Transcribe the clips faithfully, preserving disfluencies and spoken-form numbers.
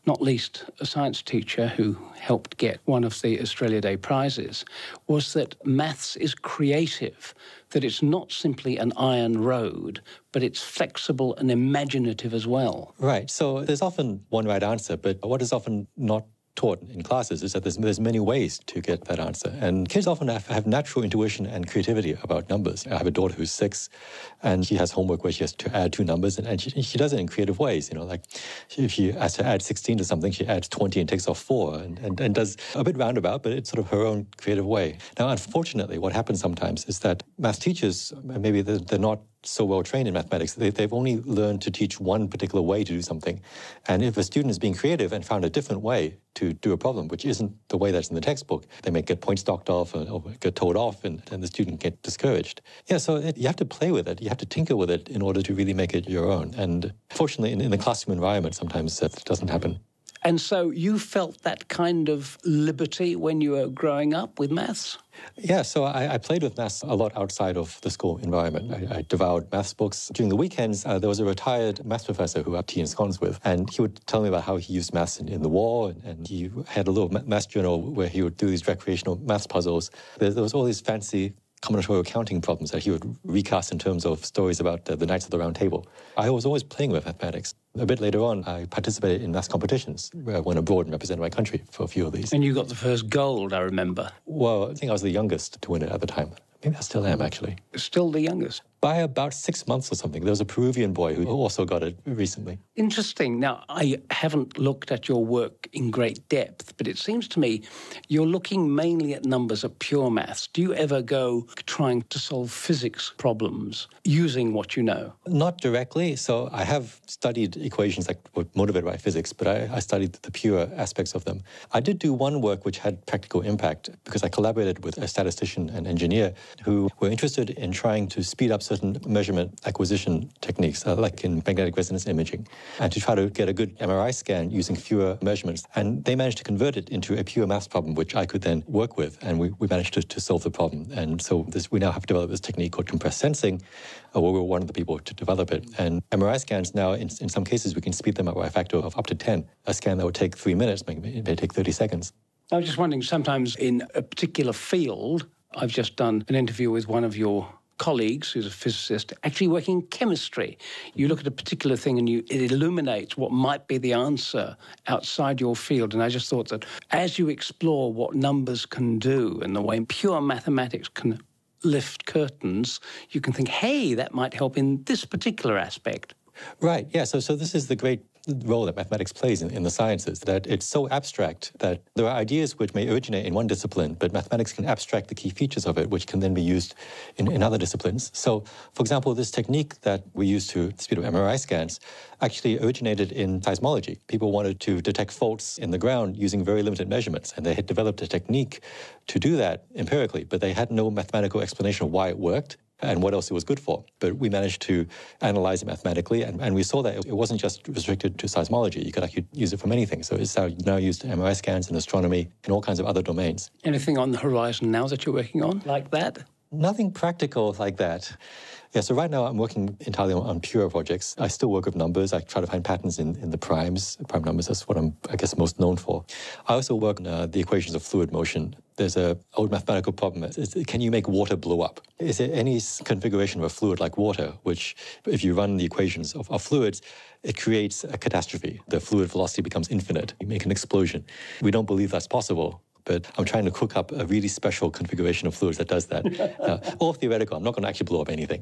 not least a science teacher who helped get one of the Australia Day prizes, was that maths is creative, that it's not simply an iron road, but it's flexible and imaginative as well. Right. So there's often one right answer, but what is often not taught in classes is that there's, there's many ways to get that answer. And kids often have, have natural intuition and creativity about numbers. I have a daughter who's six, and she has homework where she has to add two numbers, and, and she, she does it in creative ways. You know, like if she has to add sixteen to something, she adds twenty and takes off four, and, and, and does a bit roundabout, but it's sort of her own creative way. Now, unfortunately, what happens sometimes is that math teachers, maybe they're, they're not so well trained in mathematics, they, they've only learned to teach one particular way to do something. And if a student is being creative and found a different way to do a problem, which isn't the way that's in the textbook, they may get points docked off or, or get told off, and, and the student get discouraged. Yeah, so it, you have to play with it. You have to tinker with it in order to really make it your own. And fortunately, in, in the classroom environment, sometimes that doesn't happen. And so you felt that kind of liberty when you were growing up with maths? Yeah, so I, I played with maths a lot outside of the school environment. I, I devoured maths books. During the weekends, uh, there was a retired maths professor who I had tea and scones with, and he would tell me about how he used maths in, in the war, and, and he had a little maths journal where he would do these recreational maths puzzles. There, there was all these fancy combinatorial counting problems that he would recast in terms of stories about uh, the Knights of the Round Table. I was always playing with mathematics. A bit later on, I participated in maths competitions where I went abroad and represented my country for a few of these. And you got the first gold, I remember. Well, I think I was the youngest to win it at the time. Maybe I still am, actually. Still the youngest? By about six months or something. There was a Peruvian boy who also got it recently. Interesting. Now, I haven't looked at your work in great depth, but it seems to me you're looking mainly at numbers of pure maths. Do you ever go trying to solve physics problems using what you know? Not directly. So I have studied equations that were motivated by physics, but I, I studied the pure aspects of them. I did do one work which had practical impact because I collaborated with a statistician and engineer who were interested in trying to speed up certain measurement acquisition techniques, uh, like in magnetic resonance imaging, and to try to get a good M R I scan using fewer measurements. And they managed to convert it into a pure maths problem, which I could then work with, and we, we managed to, to solve the problem. And so this, we now have developed this technique called compressed sensing, uh, where we were one of the people to develop it. And M R I scans now, in, in some cases, we can speed them up by a factor of up to ten. A scan that would take three minutes may, may take thirty seconds. I was just wondering, sometimes in a particular field, I've just done an interview with one of your colleagues who's a physicist actually working in chemistry. You look at a particular thing and you, it illuminates what might be the answer outside your field. And I just thought that as you explore what numbers can do and the way pure mathematics can lift curtains, you can think, hey, that might help in this particular aspect. Right, yeah, so so this is the great role that mathematics plays in, in the sciences, that it's so abstract that there are ideas which may originate in one discipline, but mathematics can abstract the key features of it, which can then be used in, in other disciplines. So, for example, this technique that we use to speed up M R I scans actually originated in seismology. People wanted to detect faults in the ground using very limited measurements, and they had developed a technique to do that empirically, but they had no mathematical explanation of why it worked and what else it was good for. But we managed to analyze it mathematically, and, and we saw that it wasn't just restricted to seismology. You could actually use it for many things. So it's now, now used in M R I scans and astronomy and all kinds of other domains. Anything on the horizon now that you're working on like that? Nothing practical like that. Yeah, so right now I'm working entirely on, on pure projects. I still work with numbers. I try to find patterns in, in the primes, prime numbers. That's what I'm, I guess, most known for. I also work on uh, the equations of fluid motion. There's a old mathematical problem. It's, can you make water blow up? Is there any configuration of a fluid like water, which, if you run the equations of, of fluids, it creates a catastrophe. The fluid velocity becomes infinite. You make an explosion. We don't believe that's possible. But I'm trying to cook up a really special configuration of fluids that does that. uh, all theoretical. I'm not going to actually blow up anything.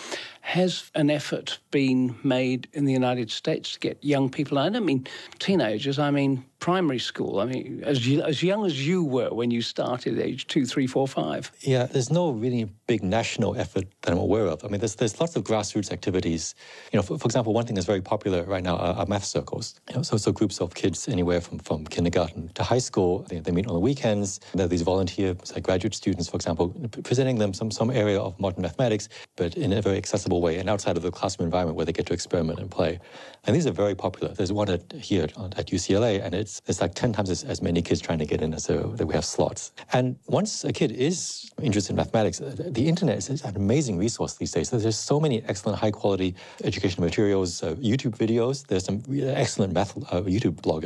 Has an effort been made in the United States to get young people, I don't mean teenagers, I mean primary school, I mean as, as young as you were when you started, age two, three, four, five? Yeah, there's no really big national effort that I'm aware of. I mean, there's there's lots of grassroots activities. You know, for, for example, one thing that's very popular right now are, are math circles. You know, so, so groups of kids anywhere from, from kindergarten to high school, they, they meet on the weekends. There are these volunteers, like graduate students, for example, presenting them some, some area of modern mathematics, but in a very accessible way and outside of the classroom environment where they get to experiment and play. And these are very popular. There's one at, here at U C L A, and it's, it's like ten times as, as many kids trying to get in as there, that we have slots. And once a kid is interested in mathematics, the internet is an amazing resource these days. There's so many excellent high-quality educational materials, uh, YouTube videos. There's some excellent math uh, YouTube bloggers.